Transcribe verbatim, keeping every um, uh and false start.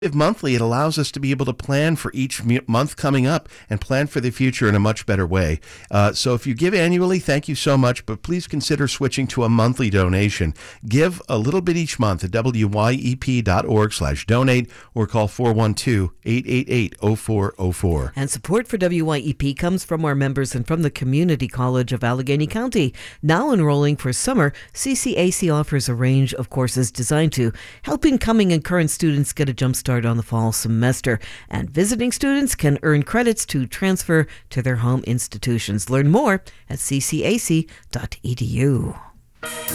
Monthly, it allows us to be able to plan for each mu- month coming up and plan for the future in a much better way. Uh, so if you give annually, thank you so much, but please consider switching to a monthly donation. Give a little bit each month at W Y E P dot org slash donate or call four one two, eight eight eight, zero four zero four. And support for W Y E P comes from our members and from the Community College of Allegheny County. Now enrolling for summer, C C A C offers a range of courses designed to help incoming and current students get a jump start on the fall semester, and visiting students can earn credits to transfer to their home institutions. Learn more at c c a c dot e d u.